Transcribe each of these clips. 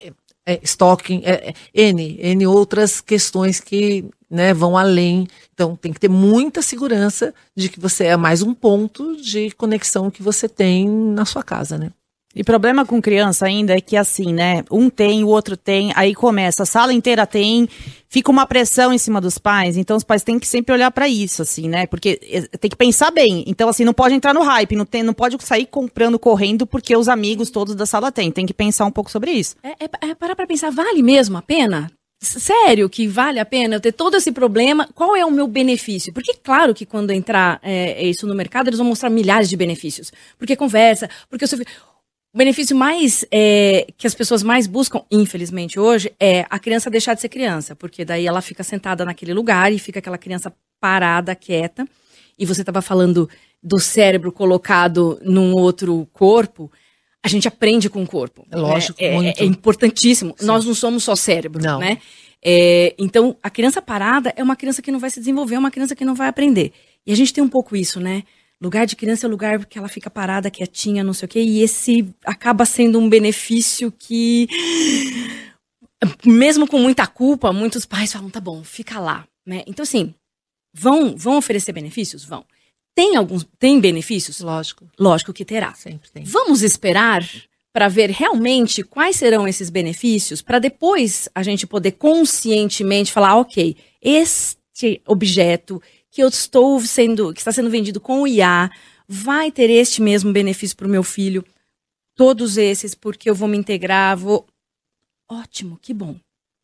stalking, N outras questões que, né, vão além. Então, tem que ter muita segurança de que você é mais um ponto de conexão que você tem na sua casa, né? E problema com criança ainda é que assim, né, um tem, o outro tem, aí começa, a sala inteira tem, fica uma pressão em cima dos pais, então os pais têm que sempre olhar pra isso, assim, né, porque tem que pensar bem, então assim, não pode entrar no hype, não pode sair comprando, correndo, porque os amigos todos da sala tem que pensar um pouco sobre isso. Parar pra pensar, vale mesmo a pena? Sério que vale a pena eu ter todo esse problema? Qual é o meu benefício? Porque claro que quando entrar isso no mercado, eles vão mostrar milhares de benefícios, porque conversa, porque o benefício mais que as pessoas mais buscam, infelizmente hoje, é a criança deixar de ser criança. Porque daí ela fica sentada naquele lugar e fica aquela criança parada, quieta. E você estava falando do cérebro colocado num outro corpo. A gente aprende com o corpo. É lógico, muito. É importantíssimo. Sim. Nós não somos só cérebro, não. Né? Então, a criança parada é uma criança que não vai se desenvolver, é uma criança que não vai aprender. E a gente tem um pouco isso, né? Lugar de criança é o lugar que ela fica parada, quietinha, não sei o quê. E esse acaba sendo um benefício que, mesmo com muita culpa, muitos pais falam, tá bom, fica lá. Né? Então, assim, vão oferecer benefícios? Vão. Tem benefícios? Lógico. Lógico que terá. Sempre tem. Vamos esperar para ver realmente quais serão esses benefícios, para depois a gente poder conscientemente falar, ok, este objeto que está sendo vendido com o IA, vai ter este mesmo benefício para o meu filho, todos esses, porque eu vou me integrar, Ótimo, que bom.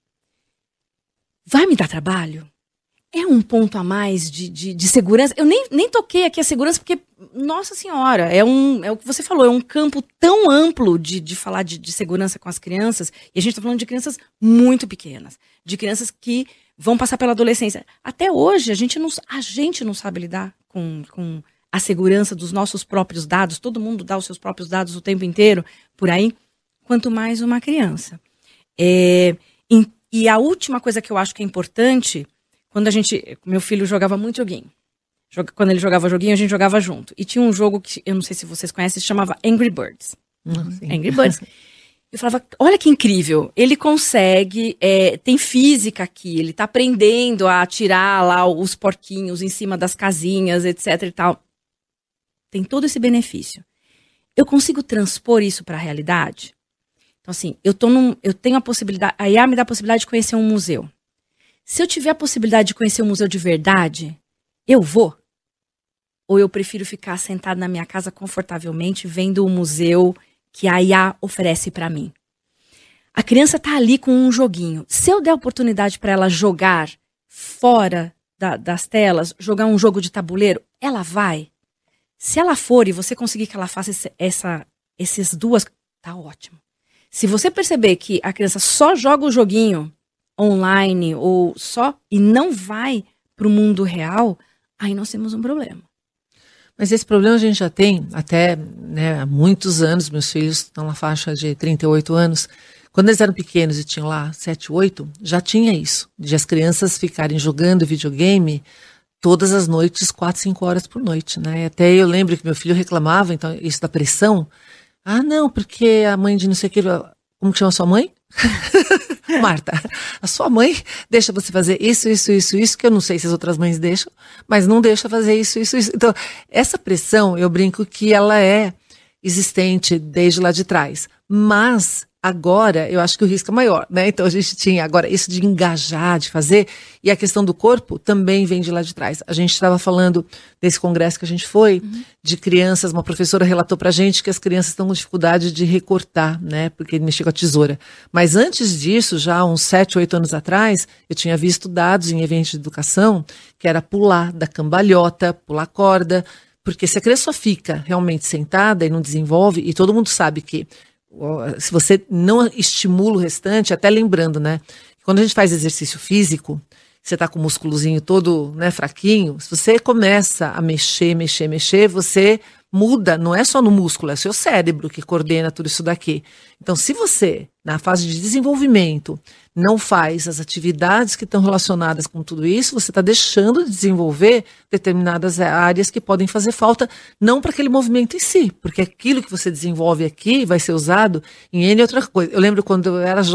Vai me dar trabalho? É um ponto a mais de segurança. Eu nem toquei aqui a segurança, porque, nossa senhora, é o que você falou, é um campo tão amplo de falar de segurança com as crianças, e a gente está falando de crianças muito pequenas, de crianças que vão passar pela adolescência. Até hoje, a gente não sabe lidar com a segurança dos nossos próprios dados. Todo mundo dá os seus próprios dados o tempo inteiro, por aí. Quanto mais uma criança. E a última coisa que eu acho que é importante, meu filho jogava muito joguinho. Quando ele jogava joguinho, a gente jogava junto. E tinha um jogo que, eu não sei se vocês conhecem, se chamava Angry Birds. Angry Birds. Eu falava, olha que incrível, ele consegue, tem física aqui, ele tá aprendendo a atirar lá os porquinhos em cima das casinhas, etc e tal. Tem todo esse benefício. Eu consigo transpor isso para a realidade? Então assim, eu tenho a possibilidade, a IA me dá a possibilidade de conhecer um museu. Se eu tiver a possibilidade de conhecer um museu de verdade, eu vou? Ou eu prefiro ficar sentado na minha casa confortavelmente, vendo o museu que a IA oferece para mim? A criança tá ali com um joguinho. Se eu der a oportunidade para ela jogar fora das telas, jogar um jogo de tabuleiro, ela vai. Se ela for e você conseguir que ela faça esses duas, tá ótimo. Se você perceber que a criança só joga o joguinho online e não vai pro mundo real, aí nós temos um problema. Mas esse problema a gente já tem até, né, há muitos anos. Meus filhos estão na faixa de 38 anos. Quando eles eram pequenos e tinham lá 7, 8, já tinha isso, de as crianças ficarem jogando videogame todas as noites, 4, 5 horas por noite, né? Até eu lembro que meu filho reclamava, então, isso da pressão. Ah, não, porque a mãe de não sei o que... Como que chama a sua mãe? Marta, a sua mãe deixa você fazer isso, que eu não sei se as outras mães deixam, mas não deixa fazer isso. Então, essa pressão, eu brinco que ela é existente desde lá de trás. Mas, agora, eu acho que o risco é maior, né? Então, a gente tinha agora isso de engajar, de fazer, e a questão do corpo também vem de lá de trás. A gente estava falando desse congresso que a gente foi, de crianças, uma professora relatou pra gente que as crianças estão com dificuldade de recortar, né? Porque ele mexia com a tesoura. Mas antes disso, já uns 7, 8 anos atrás, eu tinha visto dados em eventos de educação, que era pular da cambalhota, pular corda, porque se a criança só fica realmente sentada e não desenvolve, e todo mundo sabe que se você não estimula o restante, até lembrando, né? Quando a gente faz exercício físico, você tá com o músculozinho todo, né, fraquinho, se você começa a mexer, você muda, não é só no músculo, é o seu cérebro que coordena tudo isso daqui. Então, se você, na fase de desenvolvimento, não faz as atividades que estão relacionadas com tudo isso, você está deixando de desenvolver determinadas áreas que podem fazer falta, não para aquele movimento em si, porque aquilo que você desenvolve aqui vai ser usado em N outra coisa. Eu lembro quando eu era jovem,